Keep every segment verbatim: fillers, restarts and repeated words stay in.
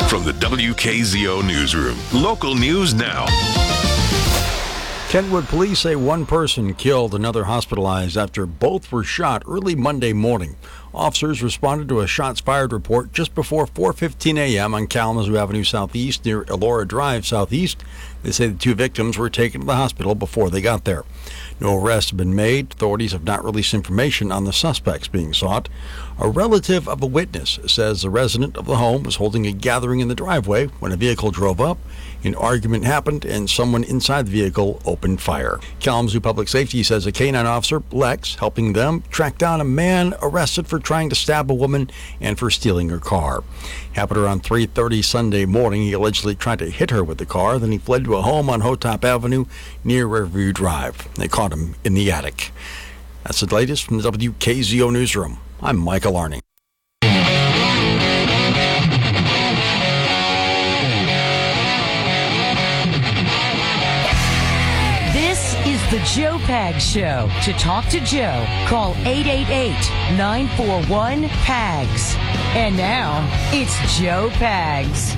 From the W K Z O Newsroom, local news now. Kentwood police say one person killed, another hospitalized after both were shot early Monday morning. Officers responded to a shots fired report just before four fifteen a.m. on Kalamazoo Avenue Southeast near Elora Drive Southeast. They say the two victims were taken to the hospital before they got there. No arrests have been made. Authorities have not released information on the suspects being sought. A relative of a witness says the resident of the home was holding a gathering in the driveway when a vehicle drove up. An argument happened and someone inside the vehicle opened fire. Kalamazoo Public Safety says a canine officer, Lex, helping them track down a man arrested for trying to stab a woman and for stealing her car. Happened around three thirty Sunday morning. He allegedly tried to hit her with the car. Then he fled to a home on Hotop Avenue near Riverview Drive. They caught him in the attic. That's the latest from the W K Z O Newsroom. I'm Michael Arning. This is the Joe Pags Show. To talk to Joe, call eight eight eight, nine four one, P A G S. And now, it's Joe Pags.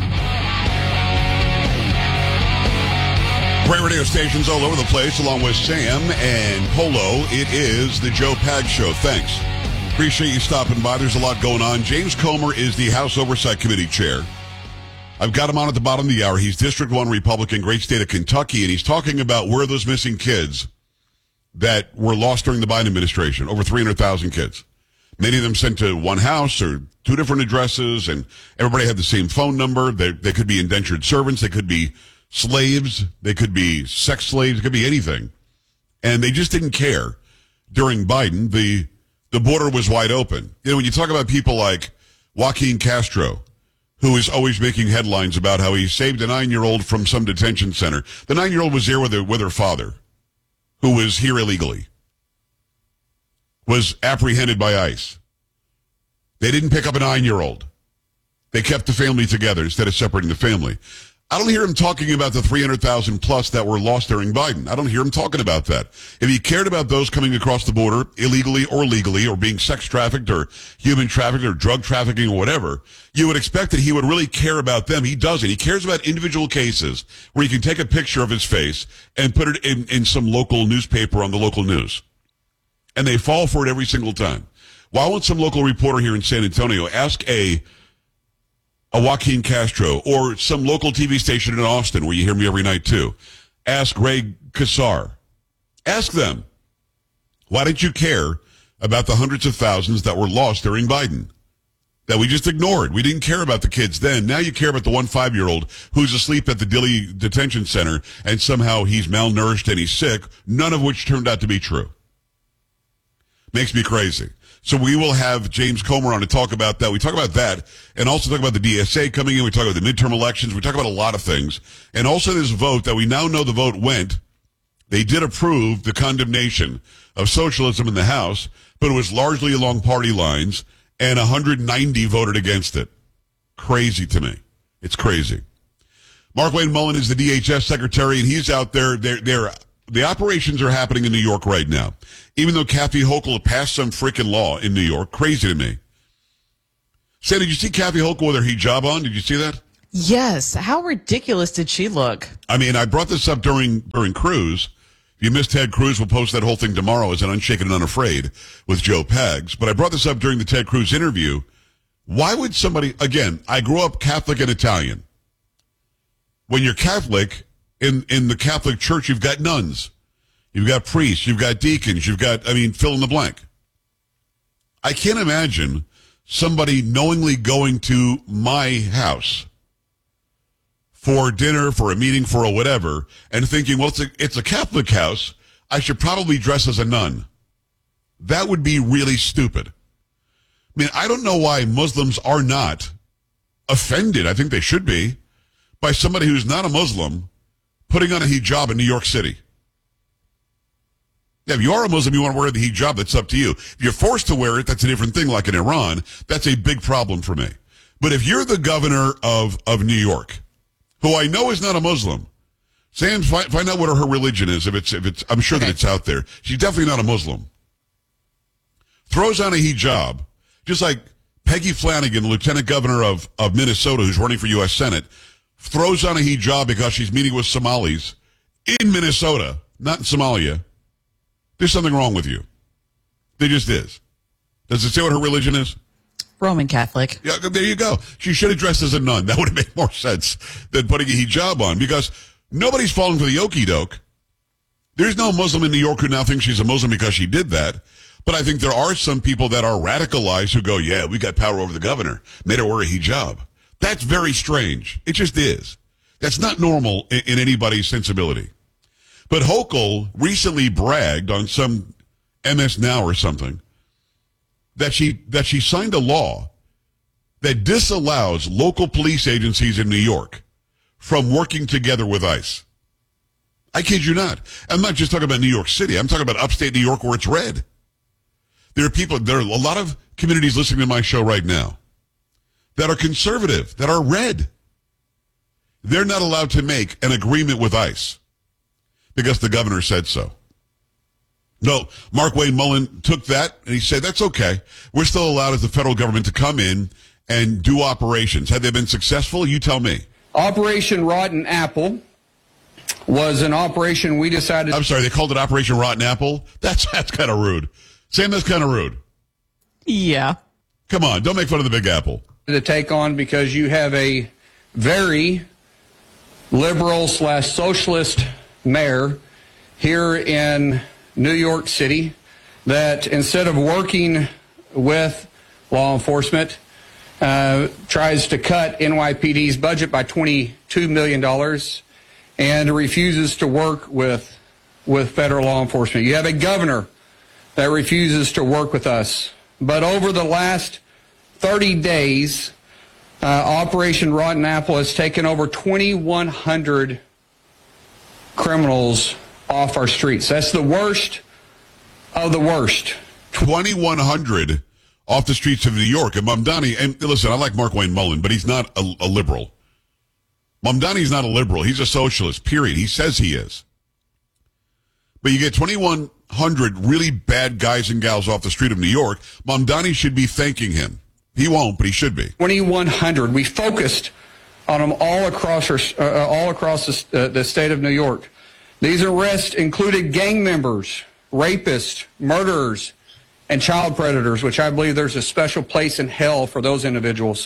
Great radio stations all over the place, along with Sam and Polo. It is the Joe Pags Show. Thanks. Appreciate you stopping by. There's a lot going on. James Comer is the House Oversight Committee chair. I've got him on at the bottom of the hour. He's District one Republican, great state of Kentucky, and he's talking about where those missing kids that were lost during the Biden administration, over three hundred thousand kids. Many of them sent to one house or two different addresses, and everybody had the same phone number. They, they could be indentured servants. They could be slaves. They could be sex slaves. It could be anything. And they just didn't care. During Biden, the the border was wide open. You know, when you talk about people like Joaquin Castro, who is always making headlines about how he saved a nine-year-old from some detention center. The nine-year-old was there with her, with her father, who was here illegally, was apprehended by ICE. They didn't pick up a nine-year-old. They kept the family together instead of separating the family. I don't hear him talking about the three hundred thousand plus that were lost during Biden. I don't hear him talking about that. If he cared about those coming across the border illegally or legally or being sex trafficked or human trafficked or drug trafficking or whatever, you would expect that he would really care about them. He doesn't. He cares about individual cases where he can take a picture of his face and put it in, in some local newspaper on the local news. And they fall for it every single time. Why won't some local reporter here in San Antonio ask a a Joaquin Castro, or some local T V station in Austin, where you hear me every night too, ask Greg Kassar. Ask them, why didn't you care about the hundreds of thousands that were lost during Biden? That we just ignored. We didn't care about the kids then. Now you care about the one five-year-old who's asleep at the Dilley Detention Center, and somehow he's malnourished and he's sick, none of which turned out to be true. Makes me crazy. So we will have James Comer on to talk about that. We talk about that and also talk about the D S A coming in. We talk about the midterm elections. We talk about a lot of things. And also this vote that we now know the vote went. They did approve the condemnation of socialism in the House, but it was largely along party lines, and one hundred ninety voted against it. Crazy to me. It's crazy. Mark Wayne Mullen is the D H S secretary, and he's out there. They're, they're, the operations are happening in New York right now. Even though Kathy Hochul passed some freaking law in New York. Crazy to me. Sam, did you see Kathy Hochul with her hijab on? Did you see that? Yes. How ridiculous did she look? I mean, I brought this up during during Cruz. If you missed Ted Cruz, we'll post that whole thing tomorrow as an Unshaken and Unafraid with Joe Pags. But I brought this up during the Ted Cruz interview. Why would somebody, again, I grew up Catholic and Italian. When you're Catholic, in, in the Catholic Church, you've got nuns. You've got priests, you've got deacons, you've got, I mean, fill in the blank. I can't imagine somebody knowingly going to my house for dinner, for a meeting, for a whatever, and thinking, well, it's a, it's a Catholic house, I should probably dress as a nun. That would be really stupid. I mean, I don't know why Muslims are not offended, I think they should be, by somebody who's not a Muslim putting on a hijab in New York City. Yeah, if you are a Muslim, you want to wear the hijab, that's up to you. If you're forced to wear it, that's a different thing, like in Iran. That's a big problem for me. But if you're the governor of, of New York, who I know is not a Muslim, Sam, find, find out what her religion is. If it's, if it's, I'm sure okay. that it's out there. She's definitely not a Muslim. Throws on a hijab, just like Peggy Flanagan, the lieutenant governor of, of Minnesota, who's running for U S Senate, throws on a hijab because she's meeting with Somalis in Minnesota, not in Somalia. There's something wrong with you. There just is. Does it say what her religion is? Roman Catholic. Yeah, there you go. She should have dressed as a nun. That would have made more sense than putting a hijab on, because nobody's falling for the okie doke. There's no Muslim in New York who now thinks she's a Muslim because she did that. But I think there are some people that are radicalized who go, yeah, we got power over the governor. Made her wear a hijab. That's very strange. It just is. That's not normal in, in anybody's sensibility. But Hochul recently bragged on some M S Now or something that she that she signed a law that disallows local police agencies in New York from working together with ICE. I kid you not. I'm not just talking about New York City. I'm talking about upstate New York where it's red. There are people, there are a lot of communities listening to my show right now that are conservative, that are red. They're not allowed to make an agreement with ICE because the governor said so. No, Mark Wayne Mullen took that and he said, that's okay. We're still allowed as the federal government to come in and do operations. Have they been successful? You tell me. Operation Rotten Apple was an operation we decided... I'm sorry, they called it Operation Rotten Apple? That's, that's kind of rude. Sam, that's kind of rude. Yeah. Come on, don't make fun of the Big Apple. ...to take on because you have a very liberal slash socialist mayor here in New York City that instead of working with law enforcement uh, tries to cut N Y P D's budget by twenty-two million dollars and refuses to work with with federal law enforcement. You have a governor that refuses to work with us. But over the last thirty days, uh, Operation Rotten Apple has taken over twenty-one hundred criminals off our streets. That's the worst of the worst. twenty-one hundred off the streets of New York. And Mamdani, and listen, I like Mark Wayne Mullen, but he's not a, a liberal. Mamdani's not a liberal. He's a socialist, period. He says he is. But you get twenty-one hundred really bad guys and gals off the street of New York. Mamdani should be thanking him. He won't, but he should be. twenty-one hundred. We focused on them all across our, uh, all across the, uh, the state of New York. These arrests included gang members, rapists, murderers, and child predators, which I believe there's a special place in hell for those individuals.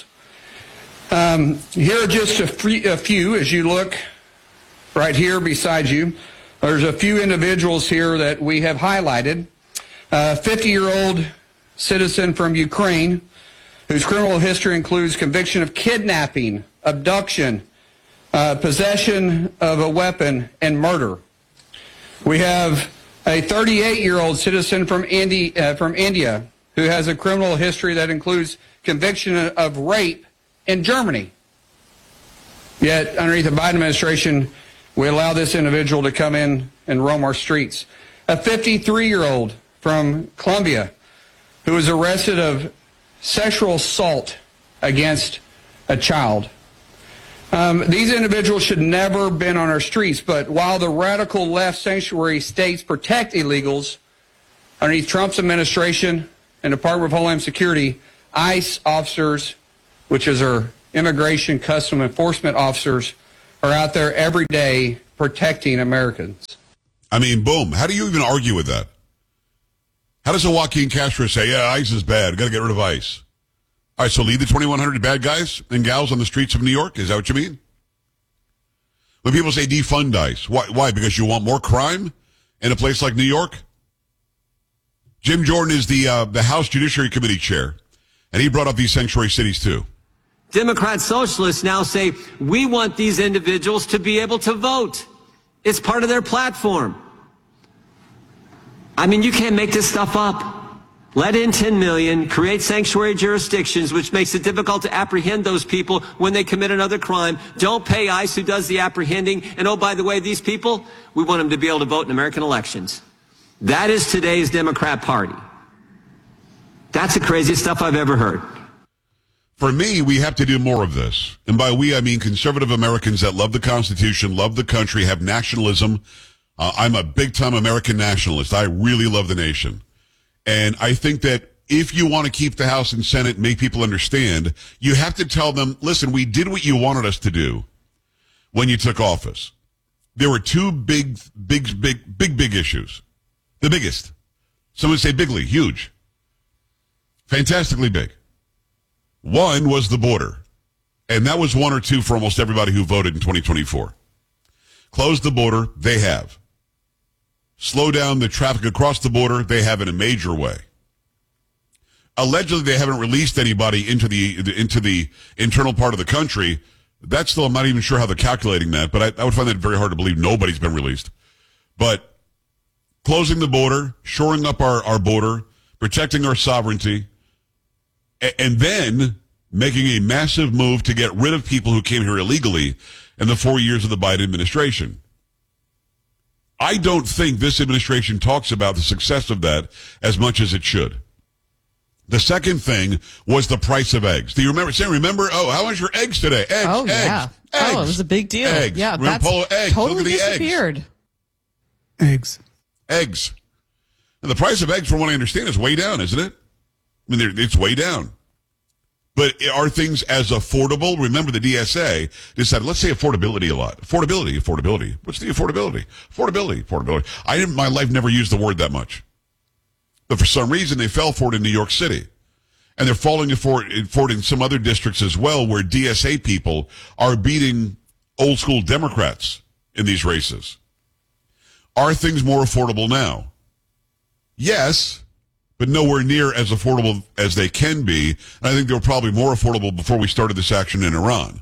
Um, here are just a, free, a few as you look right here beside you. There's a few individuals here that we have highlighted. A fifty-year-old citizen from Ukraine whose criminal history includes conviction of kidnapping, abduction, uh, possession of a weapon, and murder. We have a thirty-eight-year-old citizen from, Indi- uh, from India who has a criminal history that includes conviction of rape in Germany. Yet, underneath the Biden administration, we allow this individual to come in and roam our streets. A fifty-three-year-old from Colombia who was arrested of sexual assault against a child. Um, these individuals should never have been on our streets, but while the radical left sanctuary states protect illegals, underneath Trump's administration and Department of Homeland Security, ICE officers, which is our Immigration Custom Enforcement officers, are out there every day protecting Americans. I mean, boom. How do you even argue with that? How does a Joaquin Castro say, yeah, ICE is bad, got to get rid of ICE? All right, so leave the twenty-one hundred bad guys and gals on the streets of New York? Is that what you mean? When people say defund ICE, why? Why? Because you want more crime in a place like New York? Jim Jordan is the uh, the House Judiciary Committee chair, and he brought up these sanctuary cities too. Democrat socialists now say, we want these individuals to be able to vote. It's part of their platform. I mean, you can't make this stuff up. Let in ten million, create sanctuary jurisdictions, which makes it difficult to apprehend those people when they commit another crime. Don't pay ICE who does the apprehending. And oh, by the way, these people, we want them to be able to vote in American elections. That is today's Democrat Party. That's the craziest stuff I've ever heard. For me, we have to do more of this. And by we, I mean conservative Americans that love the Constitution, love the country, have nationalism. Uh, I'm a big-time American nationalist. I really love the nation. And I think that if you want to keep the House and Senate, make people understand, you have to tell them, listen, we did what you wanted us to do when you took office. There were two big, big, big, big, big issues. The biggest. Some would say bigly, huge. Fantastically big. One was the border. And that was one or two for almost everybody who voted in twenty twenty-four. Close the border, they have. Slow down the traffic across the border, they have in a major way. Allegedly, they haven't released anybody into the into the internal part of the country. That's still, I'm not even sure how they're calculating that, but I, I would find that very hard to believe nobody's been released. But closing the border, shoring up our, our border, protecting our sovereignty, and, and then making a massive move to get rid of people who came here illegally in the four years of the Biden administration. I don't think this administration talks about the success of that as much as it should. The second thing was the price of eggs. Do you remember? Sam, remember? Oh, how much are eggs today? Eggs, Oh, eggs, yeah. eggs. Oh, it was a big deal. Eggs. Yeah, Remember that's Polo? Eggs. totally Look at the eggs. disappeared. Eggs. Eggs. And the price of eggs, from what I understand, is way down, isn't it? I mean, they're- it's way down. But are things as affordable? Remember, the D S A decided, let's say affordability a lot. Affordability, affordability. What's the affordability? Affordability, affordability. I, in my life, never used the word that much. But for some reason, they fell for it in New York City. And they're falling for it, for it in some other districts as well, where D S A people are beating old school Democrats in these races. Are things more affordable now? Yes, but nowhere near as affordable as they can be. And I think they were probably more affordable before we started this action in Iran.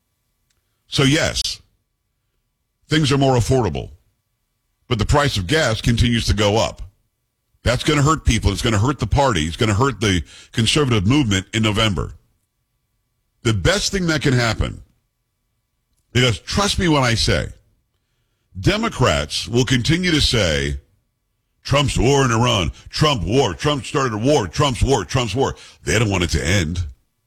So yes, things are more affordable. But the price of gas continues to go up. That's going to hurt people. It's going to hurt the party. It's going to hurt the conservative movement in November. The best thing that can happen, because trust me when I say, Democrats will continue to say, Trump's war in Iran, Trump war, Trump started a war, Trump's war, Trump's war. They don't want it to end.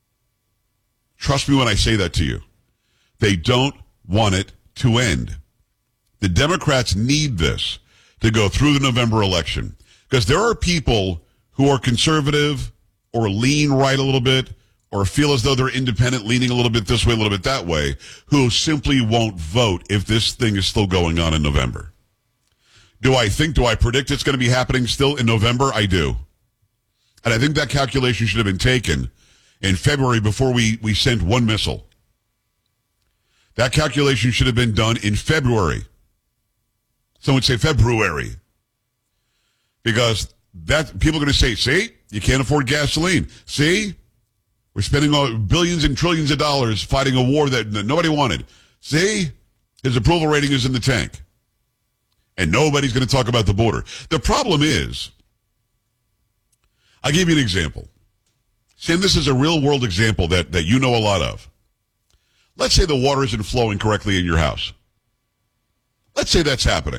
Trust me when I say that to you. They don't want it to end. The Democrats need this to go through the November election. Because there are people who are conservative or lean right a little bit or feel as though they're independent, leaning a little bit this way, a little bit that way, who simply won't vote if this thing is still going on in November. Do I think, do I predict it's going to be happening still in November? I do. And I think that calculation should have been taken in February before we, we sent one missile. That calculation should have been done in February. Some would say February. Because that people are going to say, see, you can't afford gasoline. See, we're spending all, billions and trillions of dollars fighting a war that, that nobody wanted. See, his approval rating is in the tank. And nobody's going to talk about the border. The problem is, I'll give you an example. Sam, this is a real world example that, that you know a lot of. Let's say the water isn't flowing correctly in your house. Let's say that's happening.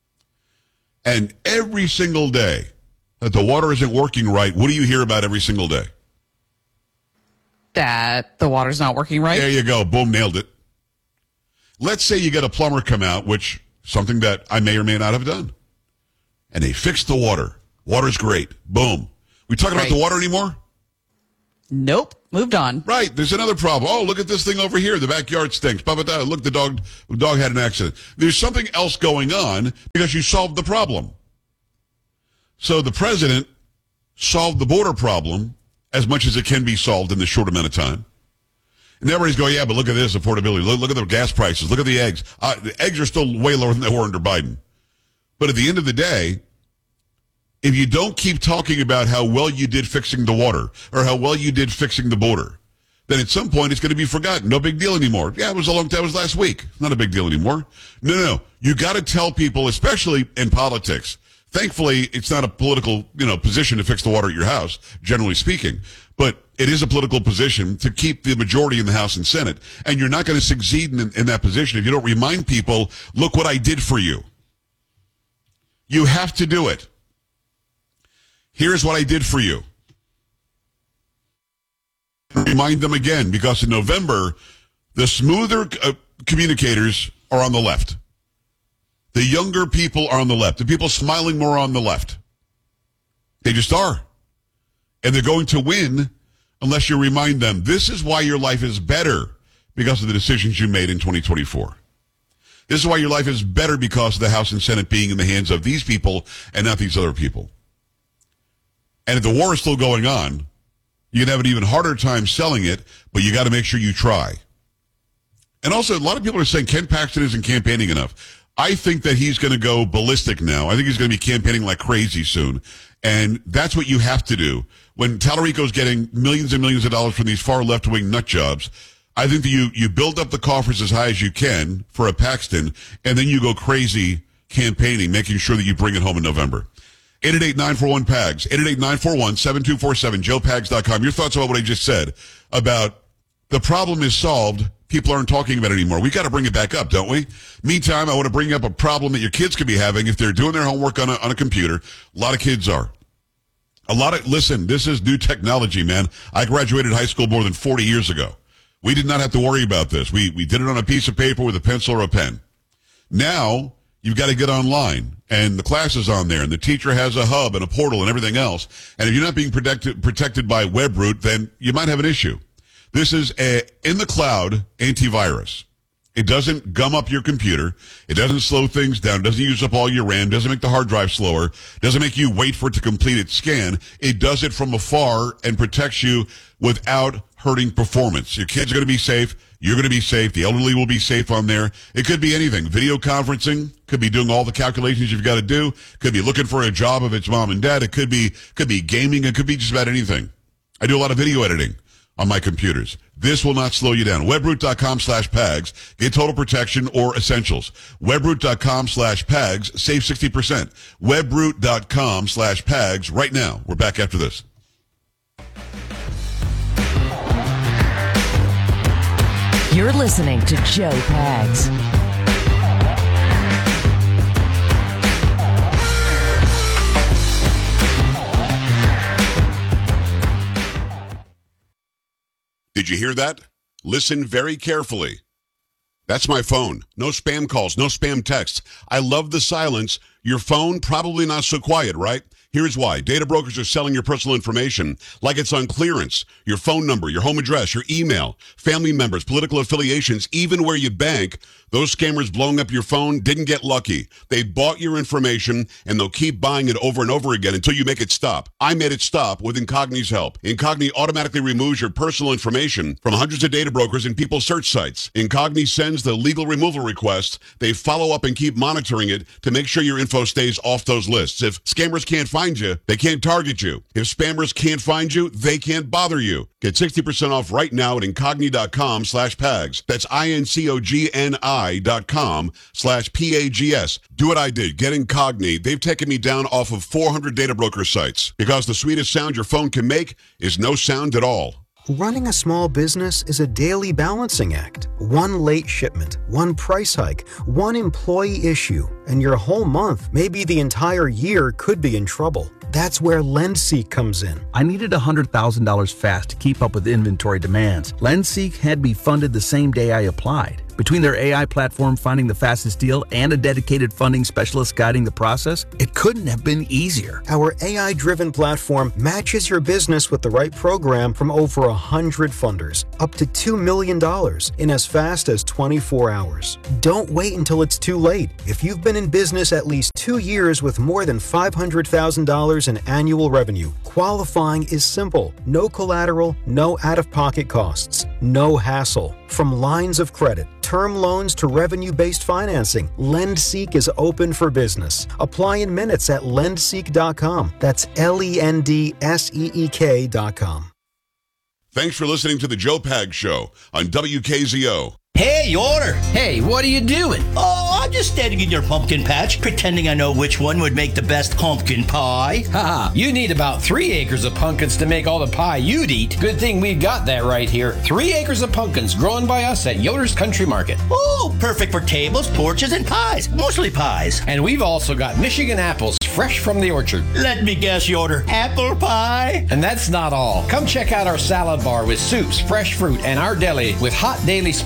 And every single day that the water isn't working right, what do you hear about every single day? That the water's not working right. There you go. Boom, nailed it. Let's say you get a plumber come out, which something that I may or may not have done. And they fix the water. Water's great. Boom. We talking about Right. the water anymore? Nope. Moved on. Right. There's another problem. Oh, look at this thing over here. The backyard stinks. Blah, blah, blah. Look, the dog, the dog had an accident. There's something else going on because you solved the problem. So the president solved the border problem as much as it can be solved in this short amount of time. And everybody's going, yeah, but look at this affordability. Look, look at the gas prices. Look at the eggs. Uh, the eggs are still way lower than they were under Biden. But at the end of the day, if you don't keep talking about how well you did fixing the water or how well you did fixing the border, then at some point it's going to be forgotten. No big deal anymore. Yeah, it was a long time. It was last week. Not a big deal anymore. No, no, no. You got to tell people, especially in politics. Thankfully, it's not a political, you know, position to fix the water at your house, generally speaking. But it is a political position to keep the majority in the House and Senate. And you're not going to succeed in, in that position if you don't remind people, look what I did for you. You have to do it. Here's what I did for you. Remind them again, because in November, the smoother uh, communicators are on the left. The younger people are on the left. The people smiling more are on the left. They just are. And they're going to win unless you remind them, this is why your life is better because of the decisions you made in twenty twenty-four. This is why your life is better because of the House and Senate being in the hands of these people and not these other people. And if the war is still going on, you can have an even harder time selling it, but you got to make sure you try. And also, a lot of people are saying Ken Paxton isn't campaigning enough. I think that he's going to go ballistic now. I think he's going to be campaigning like crazy soon. And that's what you have to do. When Tallarico's getting millions and millions of dollars from these far left-wing nut jobs, I think that you, you build up the coffers as high as you can for a Paxton, and then you go crazy campaigning, making sure that you bring it home in November. eight eight eight, nine four one, P A G S, eight eight eight, nine four one, seven two four seven, joe pags dot com. Your thoughts about what I just said about the problem is solved. People aren't talking about it anymore. We got to bring it back up, don't we? Meantime, I want to bring up a problem that your kids could be having if they're doing their homework on a, on a computer. A lot of kids are. A lot of, listen, this is new technology, man. I graduated high school more than forty years ago. We did not have to worry about this. We we did it on a piece of paper with a pencil or a pen. Now, you've got to get online, and the class is on there, and the teacher has a hub and a portal and everything else. And if you're not being protected protected by WebRoot, then you might have an issue. This is a in-the-cloud antivirus. It doesn't gum up your computer. It doesn't slow things down. It doesn't use up all your RAM. It doesn't make the hard drive slower. It doesn't make you wait for it to complete its scan. It does it from afar and protects you without hurting performance. Your kids are going to be safe. You're going to be safe. The elderly will be safe on there. It could be anything. Video conferencing, could be doing all the calculations you've got to do. Could be looking for a job if it's mom and dad. It could be, could be gaming. It could be just about anything. I do a lot of video editing on my computers. This will not slow you down. webroot.com slash PAGS. Get total protection or essentials. webroot.com slash PAGS. Save sixty percent. webroot.com slash PAGS right now. We're back after this. You're listening to Joe Pags. Did you hear that? Listen very carefully. That's my phone. No spam calls, no spam texts. I love the silence. Your phone, probably not so quiet, right? Here's why. Data brokers are selling your personal information like it's on clearance. Your phone number, your home address, your email, family members, political affiliations, even where you bank. Those scammers blowing up your phone didn't get lucky. They bought your information, and they'll keep buying it over and over again until you make it stop. I made it stop with Incogni's help. Incogni automatically removes your personal information from hundreds of data brokers and people's search sites. Incogni sends the legal removal request. They follow up and keep monitoring it to make sure your info stays off those lists. If scammers can't find you, they can't target you. If spammers can't find you, they can't bother you. Get sixty percent off right now at incogni.com slash PAGS. That's I-N-C-O-G-N-I dot com slash P-A-G-S. Do what I did. Get Incogni. They've taken me down off of four hundred data broker sites because the sweetest sound your phone can make is no sound at all. Running a small business is a daily balancing act. One late shipment, one price hike, one employee issue, and your whole month, maybe the entire year, could be in trouble. That's where LendSeek comes in. I needed one hundred thousand dollars fast to keep up with inventory demands. LendSeek had me funded the same day I applied. Between their A I platform finding the fastest deal and a dedicated funding specialist guiding the process, it couldn't have been easier. Our A I-driven platform matches your business with the right program from over one hundred funders, up to two million dollars in as fast as twenty-four hours. Don't wait until it's too late. If you've been in business at least two years with more than five hundred thousand dollars in annual revenue, qualifying is simple. No collateral, no out-of-pocket costs, no hassle. From lines of credit, term loans to revenue-based financing, LendSeek is open for business. Apply in minutes at lendseek dot com. That's L E N D S E E K dot com. Thanks for listening to the Joe Pags Show on W K Z O. Hey, Yoder. Hey, what are you doing? Oh, I'm just standing in your pumpkin patch, pretending I know which one would make the best pumpkin pie. Haha, you need about three acres of pumpkins to make all the pie you'd eat. Good thing we've got that right here. Three acres of pumpkins grown by us at Yoder's Country Market. Oh, perfect for tables, porches, and pies. Mostly pies. And we've also got Michigan apples fresh from the orchard. Let me guess, Yoder. Apple pie? And that's not all. Come check out our salad bar with soups, fresh fruit, and our deli with hot daily specials.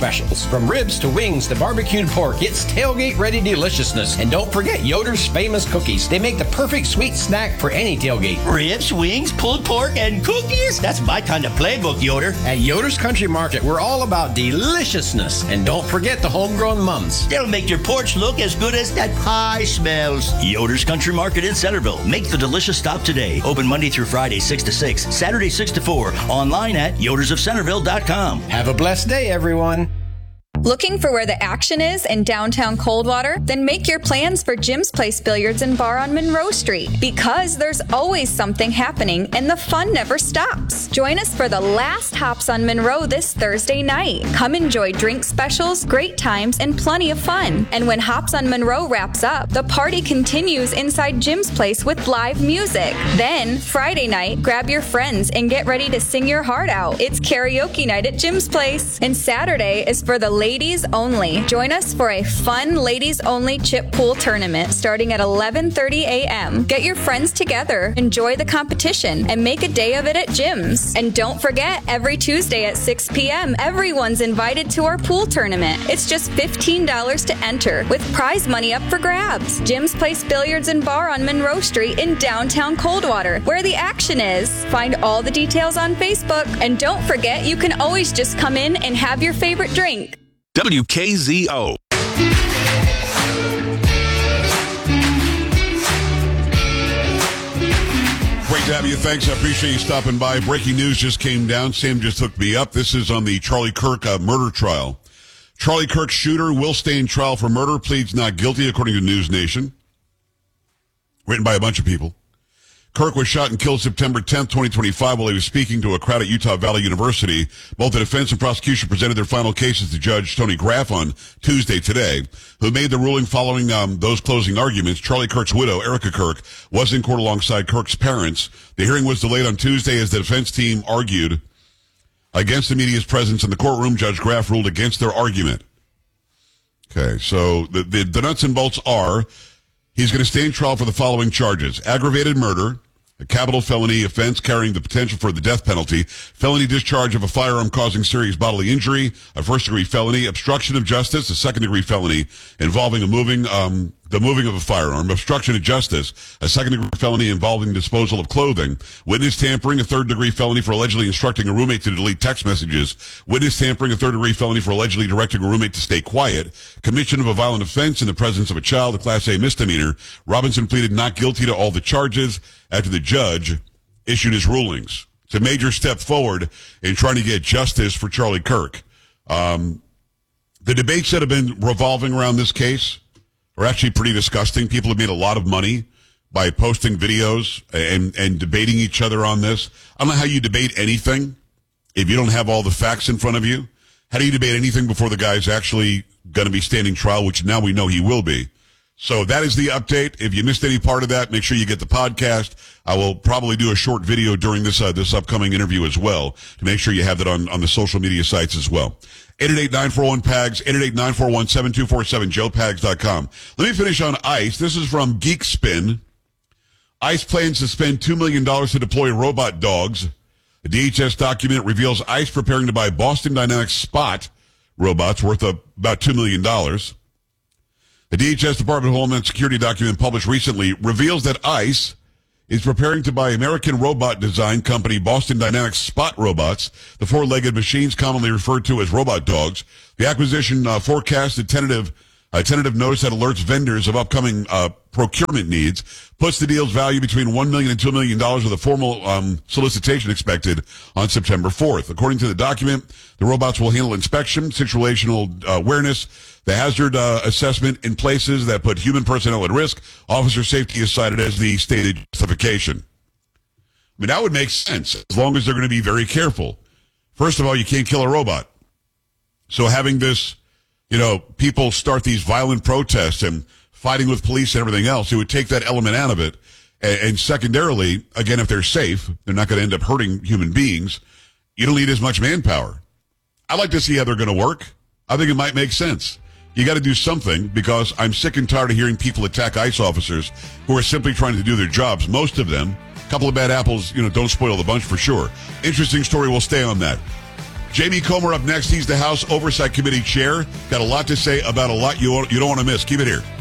choice. From ribs to wings to barbecued pork, it's tailgate-ready deliciousness. And don't forget Yoder's famous cookies. They make the perfect sweet snack for any tailgate. Ribs, wings, pulled pork, and cookies? That's my kind of playbook, Yoder. At Yoder's Country Market, we're all about deliciousness. And don't forget the homegrown mums. They'll make your porch look as good as that pie smells. Yoder's Country Market in Centerville. Make the delicious stop today. Open Monday through Friday, six to six, Saturday, six to four. Online at yoders of centerville dot com. Have a blessed day, everyone. Looking for where the action is in downtown Coldwater? Then make your plans for Jim's Place Billiards and Bar on Monroe Street, because there's always something happening and the fun never stops. Join us for the last Hops on Monroe this Thursday night. Come enjoy drink specials, great times, and plenty of fun. And when Hops on Monroe wraps up, the party continues inside Jim's Place with live music. Then, Friday night, grab your friends and get ready to sing your heart out. It's karaoke night at Jim's Place. And Saturday is for the ladies only. Join us for a fun ladies only chip pool tournament starting at eleven thirty a.m. Get your friends together, enjoy the competition, and make a day of it at Jim's. And don't forget, every Tuesday at six p.m., everyone's invited to our pool tournament. It's just fifteen dollars to enter, with prize money up for grabs. Jim's Place Billiards and Bar on Monroe Street in downtown Coldwater, where the action is. Find all the details on Facebook. And don't forget, you can always just come in and have your favorite drink. W K Z O. Great to have you. Thanks. I appreciate you stopping by. Breaking news just came down. Sam just hooked me up. This is on the Charlie Kirk uh, murder trial. Charlie Kirk shooter will stand trial for murder, pleads not guilty, according to News Nation. Written by a bunch of people. Kirk was shot and killed September tenth, twenty twenty-five, while he was speaking to a crowd at Utah Valley University. Both the defense and prosecution presented their final cases to Judge Tony Graff on Tuesday today, who made the ruling following um, those closing arguments. Charlie Kirk's widow, Erica Kirk, was in court alongside Kirk's parents. The hearing was delayed on Tuesday as the defense team argued against the media's presence in the courtroom. Judge Graff ruled against their argument. Okay, so the, the, the nuts and bolts are he's going to stand trial for the following charges: aggravated murder, a capital felony offense carrying the potential for the death penalty, felony discharge of a firearm causing serious bodily injury, a first-degree felony, obstruction of justice, a second-degree felony involving a moving, um, the moving of a firearm, obstruction of justice, a second-degree felony involving disposal of clothing, witness tampering, a third-degree felony for allegedly instructing a roommate to delete text messages, witness tampering, a third-degree felony for allegedly directing a roommate to stay quiet, commission of a violent offense in the presence of a child, a Class A misdemeanor. Robinson pleaded not guilty to all the charges after the judge issued his rulings. It's a major step forward in trying to get justice for Charlie Kirk. Um, the debates that have been revolving around this case are actually pretty disgusting. People have made a lot of money by posting videos and, and debating each other on this. I don't know how you debate anything if you don't have all the facts in front of you. How do you debate anything before the guy's actually going to be standing trial, which now we know he will be? So that is the update. If you missed any part of that, make sure you get the podcast. I will probably do a short video during this uh, this upcoming interview as well to make sure you have that on, on the social media sites as well. eight eight eight, nine four one, P A G S, eight eight eight, nine four one, seven two four seven, joe pags dot com. Let me finish on ICE. This is from Geekspin. ICE plans to spend two million dollars to deploy robot dogs. A D H S document reveals ICE preparing to buy Boston Dynamics Spot robots worth about two million dollars. The D H S Department of Homeland Security document published recently reveals that ICE is preparing to buy American robot design company Boston Dynamics Spot robots, the four-legged machines commonly referred to as robot dogs. The acquisition uh, forecasts a tentative, a tentative notice that alerts vendors of upcoming uh, procurement needs, puts the deal's value between one million dollars and two million dollars with a formal um, solicitation expected on September fourth. According to the document, the robots will handle inspection, situational uh, awareness, the hazard uh, assessment in places that put human personnel at risk. Officer safety is cited as the stated justification. I mean, that would make sense as long as they're going to be very careful. First of all, you can't kill a robot. So having this, you know, people start these violent protests and fighting with police and everything else, it would take that element out of it. And, and secondarily, again, if they're safe, they're not going to end up hurting human beings. You don't need as much manpower. I'd like to see how they're going to work. I think it might make sense. You got to do something, because I'm sick and tired of hearing people attack ICE officers who are simply trying to do their jobs. Most of them, a couple of bad apples, you know, don't spoil the bunch for sure. Interesting story. We'll stay on that. Jamie Comer up next. He's the House Oversight Committee chair. Got a lot to say about a lot you, you don't want to miss. Keep it here.